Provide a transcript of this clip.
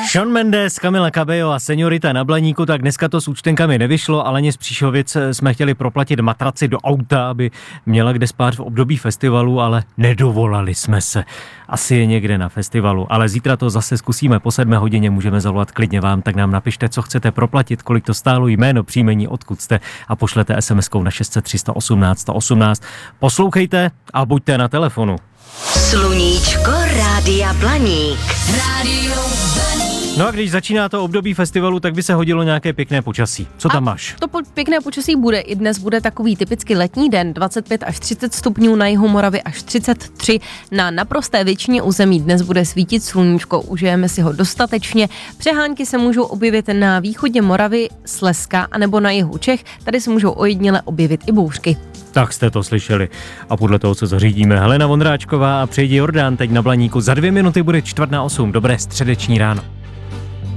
Shawn Mendes, Camila Cabello a Señorita na Blaníku, tak dneska to s účtenkami nevyšlo, ale z Příšovic jsme chtěli proplatit matraci do auta, aby měla kde spát v období festivalu, ale nedovolali jsme se. Asi je někde na festivalu, ale zítra to zase zkusíme po 7 hodině, můžeme zavolat klidně vám, tak nám napište, co chcete proplatit, kolik to stálo, jméno, příjmení, odkud jste a pošlete SMS-kou na 600 318 118. Poslouchejte a buďte na telefonu. Sluníčko Rádia Blaník. Rádio Blaník. No a když začíná to období festivalu, tak by se hodilo nějaké pěkné počasí. Co tam máš? To pěkné počasí bude. I dnes bude takový typicky letní den, 25 až 30 stupňů, na jihu Moravy až 33. Na naprosté většině území dnes bude svítit sluníčko, užijeme si ho dostatečně. Přehánky se můžou objevit na východě Moravy, Slezska anebo na jihu Čech. Tady se můžou ojediněle objevit i bouřky. Tak jste to slyšeli. A podle toho, co zařídíme, Helena Vondráčková a Přejdi Jordán teď na Blaníku. Za 2 minuty bude 7:45. Dobré středeční ráno.